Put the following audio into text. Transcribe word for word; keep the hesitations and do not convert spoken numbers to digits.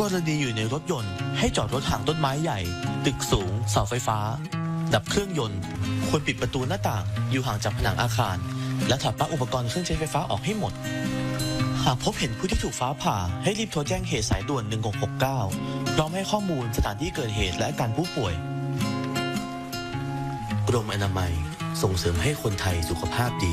รณีอยู่ในรถยนต์ให้จอดรถห่างต้นไม้ใหญ่ตึกสูงเสาไฟฟ้าดับเครื่องยนต์ควรปิดประตูหน้าต่างอยู่ห่างจากผนังอาคารและถอดปลั๊กอุปกรณ์เครื่องใช้ไฟฟ้าออกให้หมดหากพบเห็นผู้ที่ถูกฟ้าผ่าให้รีบโทรแจ้งเหตุสายด่วนหนึ่งหกหกเก้าพร้อมให้ข้อมูลสถานที่เกิดเหตุและอาการผู้ป่วยกรมอนามัยส่งเสริมให้คนไทยสุขภาพดี